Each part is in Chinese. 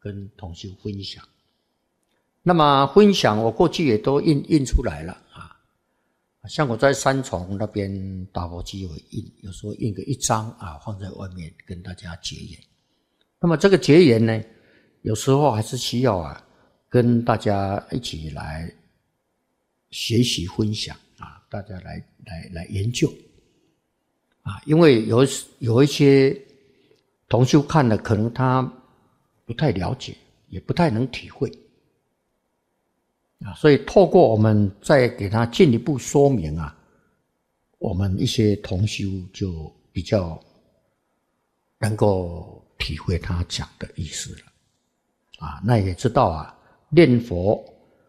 跟同修分享。那么分享我过去也都印出来了啊，像我在三重那边打佛机有时候印个1张啊，放在外面跟大家结缘。那么这个结缘呢，有时候还是需要跟大家一起来学习分享啊，大家来研究啊，因为有一些同修看了，可能他不太了解，也不太能体会啊，所以透过我们再给他进一步说明啊，我们一些同修就比较能够体会他讲的意思了啊。那也知道啊，念佛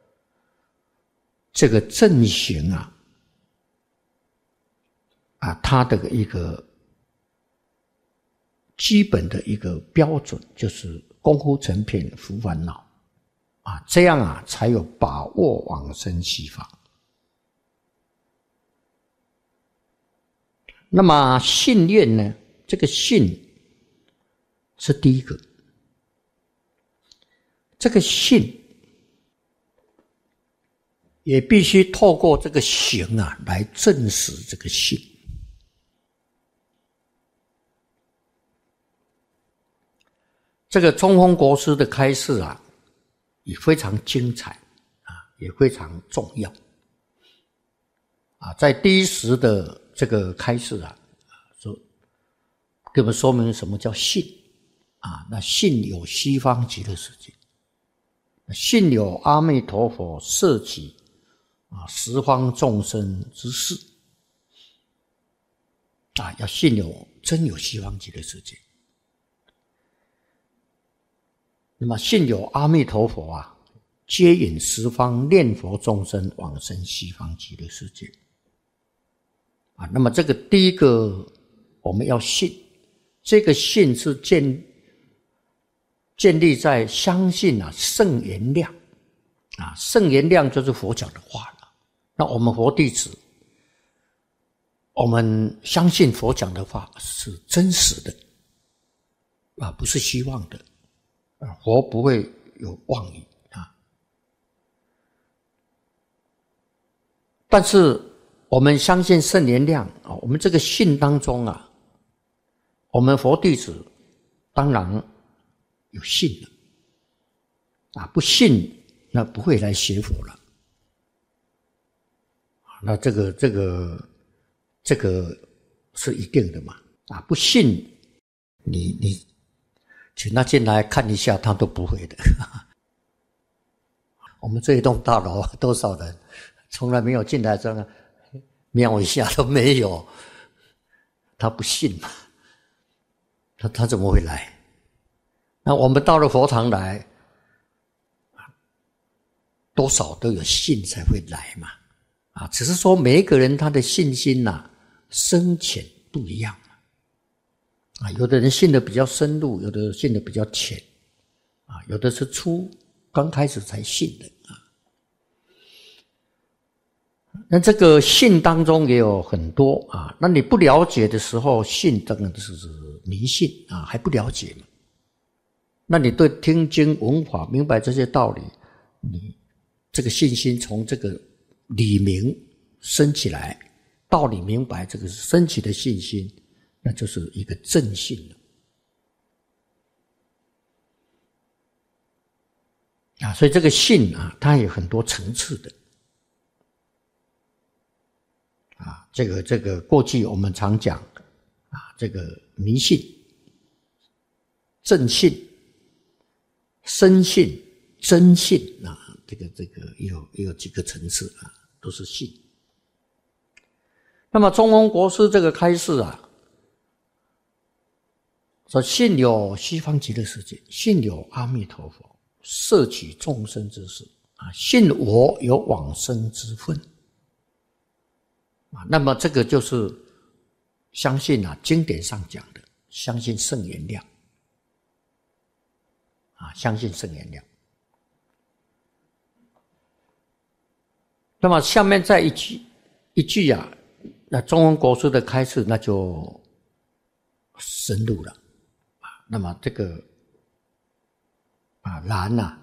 这个正行它的一个基本的一个标准就是功夫成片伏烦恼啊，这样才有把握往生西方。那么信念呢？这个信是第一个，这个信也必须透过这个行来证实这个信。这个中峰国师的开示也非常精彩也非常重要在第一时的这个开示说给我们说明什么叫信那信有西方极乐世界，信有阿弥陀佛摄取十方众生之事要信真有西方极乐世界。那么信有阿弥陀佛接引十方念佛众生往生西方极乐世界那么这个第一个我们要信，这个信是建立在相信圣言量圣言量就是佛讲的话了。那我们佛弟子，我们相信佛讲的话是真实的不是虚妄的佛不会有妄语但是我们相信圣言量我们这个信当中我们佛弟子当然有信了不信那不会来学佛了那这个是一定的嘛不信你请他进来看一下他都不会的我们这一栋大楼多少人从来没有进来这样瞄一下都没有，他不信嘛，他怎么会来？那我们到了佛堂来多少都有信才会来嘛只是说每一个人他的信心深浅不一样有的人信得比较深入，有的信得比较浅有的是刚开始才信的那这个信当中也有很多那你不了解的时候，信当然是迷信还不了解嘛。那你对听经闻法明白这些道理，你这个信心从这个理明升起来，道理明白，这个升起的信心，那就是一个正信了所以这个信它有很多层次的这个过去我们常讲这个迷信、正信、深信、真信这个也有几个层次都是信。那么中峰国师这个开示说信有西方极乐世界，信有阿弥陀佛摄取众生之事信我有往生之分那么这个就是相信经典上讲的，相信圣言量相信圣言量。那么下面再一句那中峰国师的开示那就深入了那么这个难呐，